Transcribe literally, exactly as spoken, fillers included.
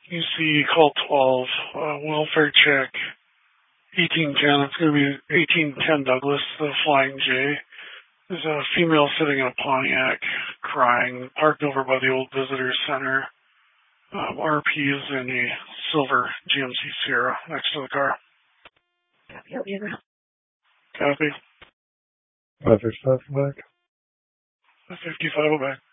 You see, call twelve, uh, welfare check, eighteen ten. It's going to be eighteen ten Douglas, the Flying J. There's a female sitting in a Pontiac, crying, parked over by the old visitor center. Um, R P is in a silver G M C Sierra next to the car. Copy. Roger, stuff back. fifty-five back.